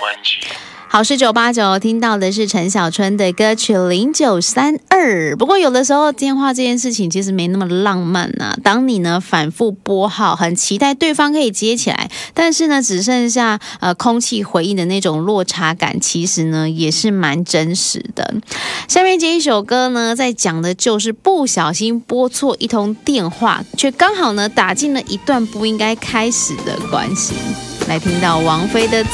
关机。 好事989听到的是陈小春的歌曲0932。不过有的时候电话这件事情其实没那么浪漫啊。当你呢反复拨号，很期待对方可以接起来，但是呢只剩下空气回应的那种落差感，其实呢也是蛮真实的。下面这一首歌呢，在讲的就是不小心拨错一通电话，却刚好呢打进了一段不应该开始的关系。来听到王菲的